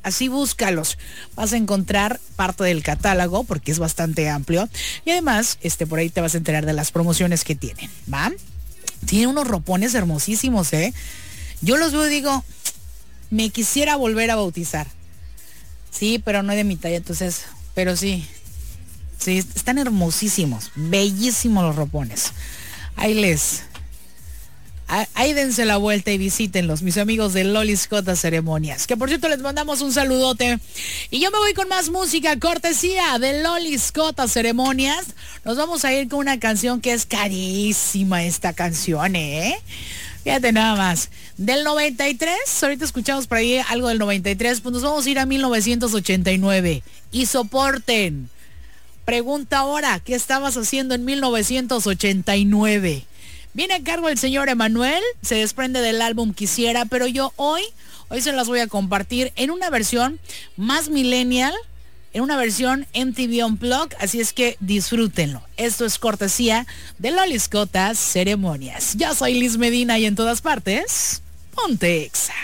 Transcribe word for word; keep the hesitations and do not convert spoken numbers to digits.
así búscalos. Vas a encontrar parte del catálogo porque es bastante amplio. Y además, este, por ahí te vas a enterar de las promociones que tienen, ¿va? Tiene unos ropones hermosísimos, ¿eh? Yo los veo y digo, me quisiera volver a bautizar. Sí, pero no es de mi talla, entonces, pero sí. Sí, están hermosísimos, bellísimos los ropones. Ahí les... Ahí dense la vuelta y visítenlos, mis amigos de Lolis J Ceremonias. Que por cierto les mandamos un saludote. Y yo me voy con más música, cortesía de Lolis J Ceremonias. Nos vamos a ir con una canción que es carísima esta canción, ¿eh? Fíjate nada más. Del noventa y tres, ahorita escuchamos por ahí algo del noventa y tres, pues nos vamos a ir a mil novecientos ochenta y nueve. Y soporten. Pregunta ahora, ¿qué estabas haciendo en mil novecientos ochenta y nueve? Viene a cargo el señor Emanuel, se desprende del álbum Quisiera, pero yo hoy, hoy se las voy a compartir en una versión más millennial, en una versión M T V Unplugged, así es que disfrútenlo. Esto es cortesía de Lolis J Ceremonias. Yo soy Liz Medina y en todas partes, ponte Exa.